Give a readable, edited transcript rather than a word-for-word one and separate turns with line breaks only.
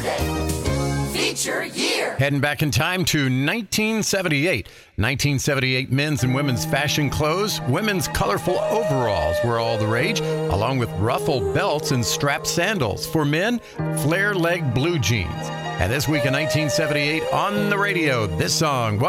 Thursday. Feature Year.
Heading back in time to 1978. 1978 men's and women's fashion clothes. Women's colorful overalls were all the rage, along with ruffled belts and strapped sandals. For men, flare leg blue jeans. And this week in 1978 on the radio, this song